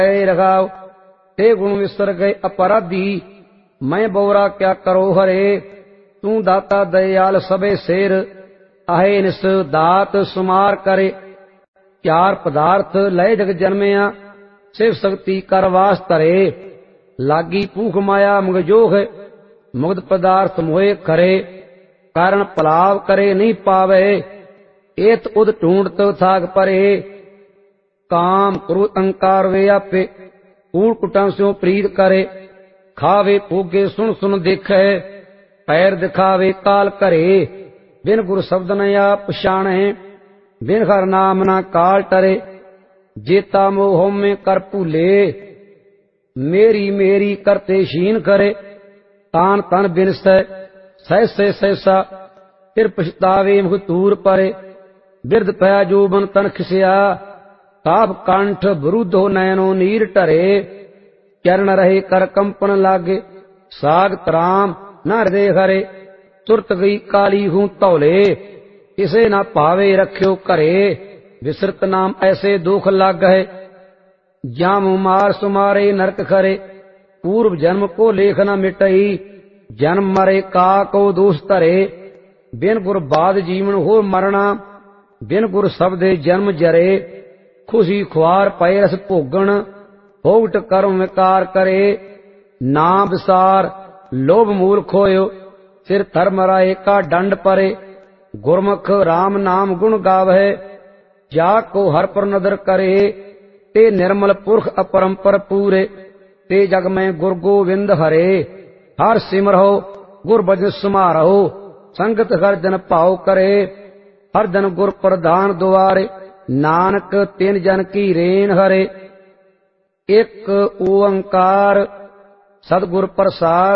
रघाव ते गुण विसर गए अपराधी। मैं बौरा क्या करो हरे, तू दाता दयाल सबे शेर। आहे निस दात सुमार करे, चार पदार्थ लय जग जन्मया। शिव शक्ति कर वास धरे, लागी भूख माया मुग जोग। मुग्ध पदार्थ मोहे करे, कारण पलाव करे नहीं पावे। एत उद ढूंढत थाक परे, काम क्रोध अंकार वे आपे। कूड़ कुटां स्यों प्रीत करे, खावे भोगे सुन सुन देखे। पैर दिखावे काल करे, बिन गुर शब्द न आप पछाणे। बिन हर नाम न काल टरे, जेता मोह में कर भूले। मेरी मेरी करते शीन करे, तान तन बिन सहसे सहसा। फिर पछतावे मुख तूर परे, बिरद पया जोबन तन खिसिया। ताप कंठ विरुद्ध हो नैनो नीर टरे। चरण रहे कर कंपन लागे, साग तराम न हृदय हरे। तुरत गई काली हूं तौले, इसे न पावे रख्यो करे। विसृत नाम ऐसे दुख लाग है, जाम मार सुमारे नरक खरे। पूर्व जन्म को लेख न मिटई, जन्म मरे का को दोष धरे। बिन गुर बाद जीवन हो मरना, बिन गुर शब्दे जन्म जरे। खुशी खुआर पै रस भोगण, होगट कर्म विकार करे। नाम विसार लोभ मूल खोयो, सिर धर्म राय का दंड परे। गुरमुख राम नाम गुण गावै, जा को हर पर नदर करे। ते निर्मल पुरख अपरंपर पूरे, ते जग में गुर गोविंद हरे। हर सिमरहो गुर भजन समारहो, संगत हर जन भाव करे। हर जन गुर प्रधान द्वारे, नानक तिन जन की रेन हरे। एक ओंकार सतगुर प्रसाद।